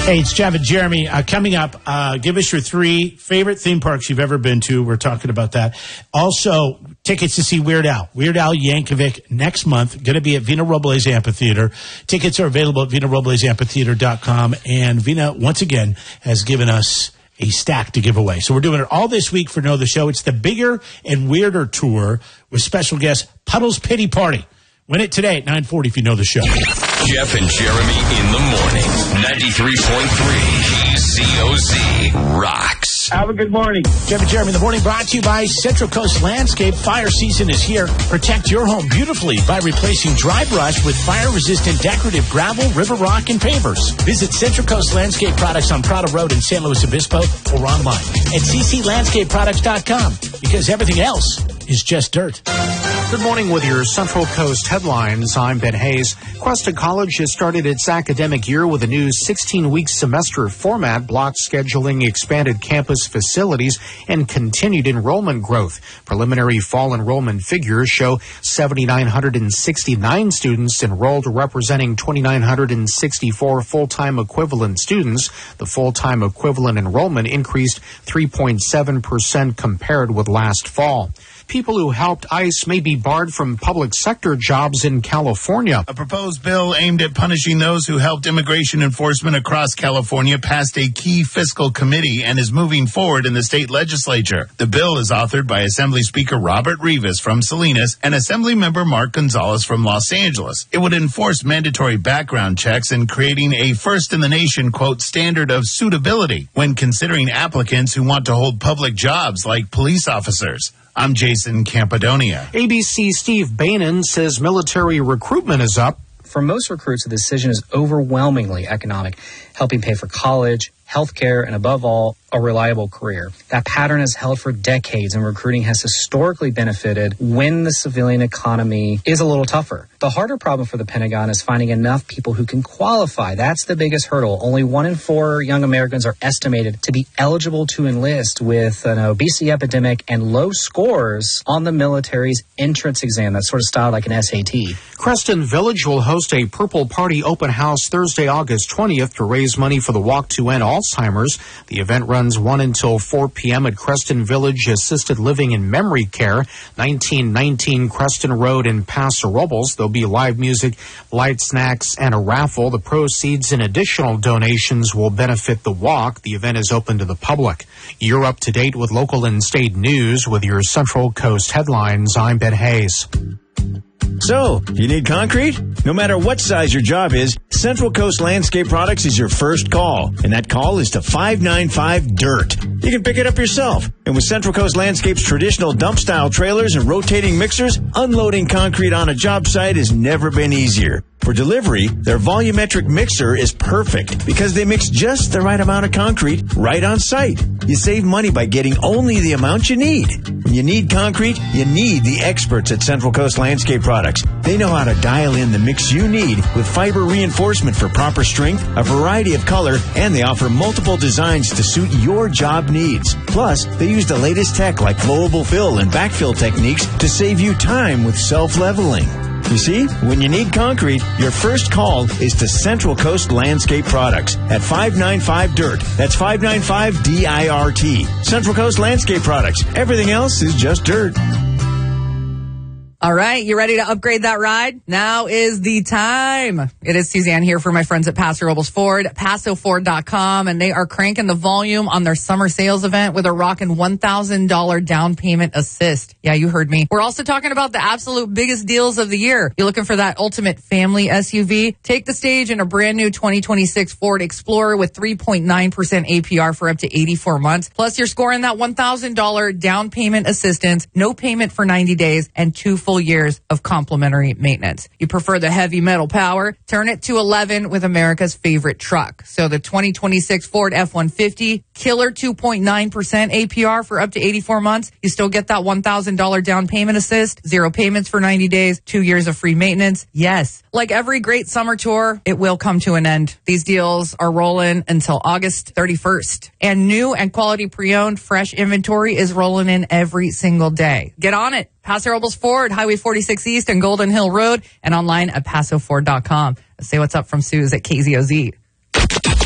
Hey, it's Jeff and Jeremy. Coming up, give us your 3 favorite theme parks you've ever been to. We're talking about that. Also, tickets to see Weird Al Yankovic next month. Going to be at Vina Robles Amphitheater. Tickets are available at VinaRoblesAmphitheater.com. And Vina, once again, has given us a stack to give away. So we're doing it all this week for Know the Show. It's the Bigger and Weirder Tour with special guest Puddle's Pity Party. Win it today at 9:40 if you know the show. Jeff and Jeremy in the morning. 93.3 KZOZ rocks. Have a good morning. Jeff and Jeremy in the morning brought to you by Central Coast Landscape. Fire season is here. Protect your home beautifully by replacing dry brush with fire-resistant decorative gravel, river rock, and pavers. Visit Central Coast Landscape Products on Prado Road in San Luis Obispo or online at cclandscapeproducts.com because everything else is just dirt. Good morning with your Central Coast headlines. I'm Ben Hayes. Cuesta College has started its academic year with a new 16-week semester format, block scheduling, expanded campus facilities, and continued enrollment growth. Preliminary fall enrollment figures show 7,969 students enrolled, representing 2,964 full-time equivalent students. The full-time equivalent enrollment increased 3.7% compared with last fall. People who helped ICE may be barred from public sector jobs in California. A proposed bill aimed at punishing those who helped immigration enforcement across California passed a key fiscal committee and is moving forward in the state legislature. The bill is authored by Assembly Speaker Robert Rivas from Salinas and Assembly Member Mark Gonzalez from Los Angeles. It would enforce mandatory background checks and creating a first-in-the-nation, quote, standard of suitability when considering applicants who want to hold public jobs like police officers. I'm Jason Campadonia. ABC's Steve Bainan says military recruitment is up. For most recruits, the decision is overwhelmingly economic, helping pay for college, healthcare, and above all, a reliable career. That pattern has held for decades, and recruiting has historically benefited when the civilian economy is a little tougher. The harder problem for the Pentagon is finding enough people who can qualify. That's the biggest hurdle. Only 1 in 4 young Americans are estimated to be eligible to enlist, with an obesity epidemic and low scores on the military's entrance exam. That's sort of styled like an SAT. Creston Village will host a Purple Party open house Thursday, August 20th to raise money for the Walk to End Alzheimer's. The event runs 1 until 4 p.m. at Creston Village Assisted Living and Memory Care, 1919 Creston Road in Paso Robles. There'll be live music, light snacks, and a raffle. The proceeds and additional donations will benefit the walk. The event is open to the public. You're up to date with local and state news with your Central Coast headlines. I'm Ben Hayes. So, you need concrete? No matter what size your job is, Central Coast Landscape Products is your first call. And that call is to 595-DIRT. You can pick it up yourself. And with Central Coast Landscape's traditional dump-style trailers and rotating mixers, unloading concrete on a job site has never been easier. For delivery, their volumetric mixer is perfect because they mix just the right amount of concrete right on site. You save money by getting only the amount you need. When you need concrete, you need the experts at Central Coast Landscape Products. They know how to dial in the mix you need with fiber reinforcement for proper strength, a variety of color, and they offer multiple designs to suit your job needs. Plus, they use the latest tech like flowable fill and backfill techniques to save you time with self-leveling. You see, when you need concrete, your first call is to Central Coast Landscape Products at 595-DIRT. That's 595-DIRT. Central Coast Landscape Products. Everything else is just dirt. All right, you ready to upgrade that ride? Now is the time. It is Suzanne here for my friends at Paso Robles Ford, PasoFord.com, and they are cranking the volume on their summer sales event with a rockin' $1,000 down payment assist. Yeah, you heard me. We're also talking about the absolute biggest deals of the year. You're looking for that ultimate family SUV? Take the stage in a brand new 2026 Ford Explorer with 3.9% APR for up to 84 months. Plus, you're scoring that $1,000 down payment assistance, no payment for 90 days, and 2 full years of complimentary maintenance. You prefer the heavy metal power? Turn it to 11 with America's favorite truck. So the 2026 Ford F-150, killer 2.9% APR for up to 84 months. You still get that $1,000 down payment assist, 0 payments for 90 days, 2 years of free maintenance. Yes, like every great summer tour, it will come to an end. These deals are rolling until August 31st. And new and quality pre-owned fresh inventory is rolling in every single day. Get on it. Paso Robles Ford, Highway 46 East and Golden Hill Road, and online at PasoFord.com. Say what's up from Suze at KZOZ.